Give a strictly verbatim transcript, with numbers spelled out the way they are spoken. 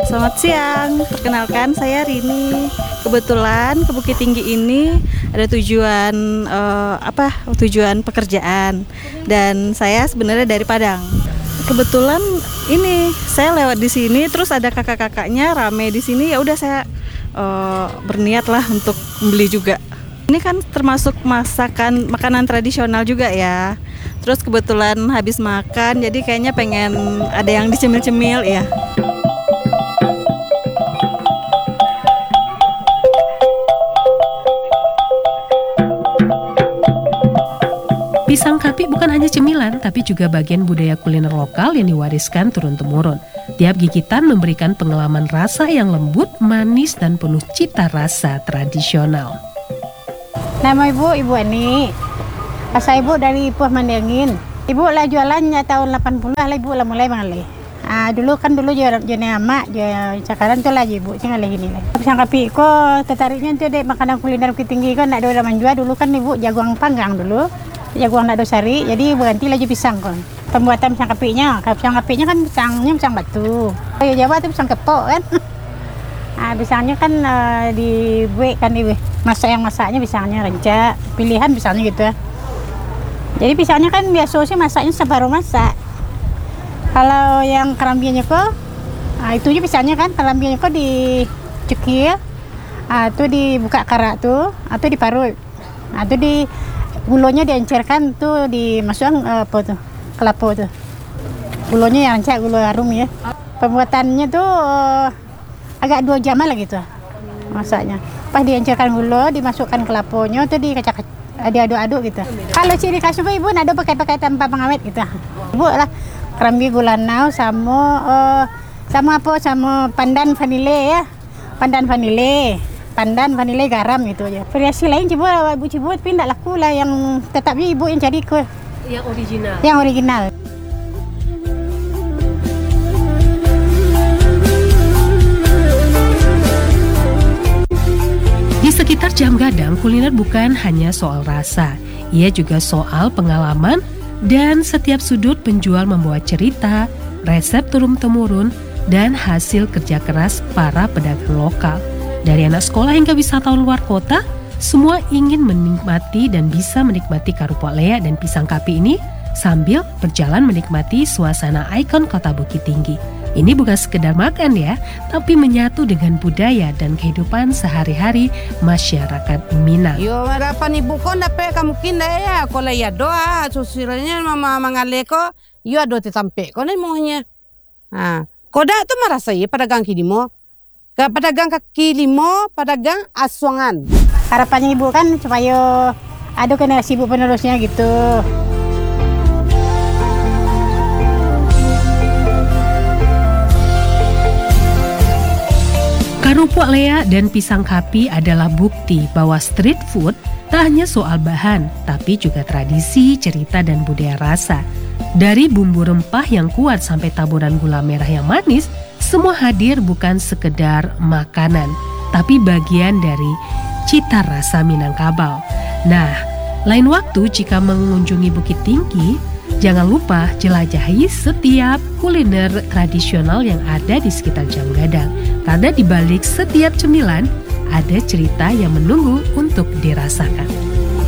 Selamat siang, perkenalkan saya Rini. Kebetulan ke Bukit Tinggi ini ada tujuan eh, apa? Tujuan pekerjaan dan saya sebenarnya dari Padang. Kebetulan ini saya lewat di sini, terus ada kakak-kakaknya rame di sini. Ya udah saya eh, berniat lah untuk membeli juga. Ini kan termasuk masakan makanan tradisional juga ya. Terus kebetulan habis makan, jadi kayaknya pengen ada yang dicemil-cemil ya. Pisang kapi bukan hanya cemilan, tapi juga bagian budaya kuliner lokal yang diwariskan turun-temurun. Tiap gigitan memberikan pengalaman rasa yang lembut, manis, dan penuh cita rasa tradisional. Nama ibu, Ibu Ani. Asal ibu dari Puah Mandangin. Ibu lah jualannya tahun delapan puluh lah ibu lah mulai mengalih. Ah, dulu kan dulu jual jenis amak, jual cakaran tu lah ibu tinggal lagi ni lah. Pisang kapi ko tertariknya tu dek makanan kuliner Bukit Tinggi kan nak ada orang menjual dulu kan ibu jagung panggang dulu. Jagung nak ada sari, jadi berhenti lagi pisang kan. Pembuatan pisang kapinya, pisang kapinya kan pisangnya pisang batu. Kayu Jawa tu pisang kepok kan. Ah, pisangnya kan uh, dibuat kan di masak yang masaknya pisangnya rencak, pilihan pisangnya gitu. Jadi pisangnya kan biasa sih masaknya separuh masak. Kalau yang kerambiannya kok, ah, itu aja pisangnya kan kerambiannya kok dicekil, ah, itu dibuka karak tuh, atau diparut, atau di gulanya diencerkan tuh dimasukkan uh, apa tuh kelapa tuh. Gulanya yang rencak gula harum ya. Pembuatannya tuh uh, agak dua jam lah gitu masaknya. Pas diencerkan gula, dimasukkan kelapanya tuh dikacak diaduk-aduk gitu. Kalau ciri khas ibu nak ada pakai-pakai tanpa pengawet gitu. Ibu lah kerambi gula nau sama uh, sama apa sama pandan vanile ya. Pandan vanile, pandan vanile garam gitu aja. Variasi lain coba ibu coba tapi tidak laku lah yang tetapnya ibu yang cari ke Yang original. yang original. Di sekitar Jam Gadang, kuliner bukan hanya soal rasa, ia juga soal pengalaman dan setiap sudut penjual membawa cerita, resep turun-temurun, dan hasil kerja keras para pedagang lokal. Dari anak sekolah hingga wisatawan luar kota, semua ingin menikmati dan bisa menikmati Karupok Lea dan pisang kapi ini sambil berjalan menikmati suasana ikon kota Bukit Tinggi. Ini bukan sekedar makan ya, tapi menyatu dengan budaya dan kehidupan sehari-hari masyarakat Minang. Yo harapan ibu ko dapat kamu kinda ya, kalau ya doa susilnya mama mangaleko, yo ado tetampe ko na monya. Ah, koda tu merasa ya pedagang kilimo. Ke pedagang kaki limo, pedagang asongan. Harapannya ibu kan supaya ada generasi ibu penerusnya gitu. Karupok Lea dan pisang kapi adalah bukti bahwa street food tak hanya soal bahan, tapi juga tradisi, cerita, dan budaya rasa. Dari bumbu rempah yang kuat sampai taburan gula merah yang manis, semua hadir bukan sekedar makanan, tapi bagian dari cita rasa Minangkabau. Nah, lain waktu jika mengunjungi Bukit Tinggi, jangan lupa jelajahi setiap kuliner tradisional yang ada di sekitar Jam Gadang. Karena di balik setiap cemilan, ada cerita yang menunggu untuk dirasakan.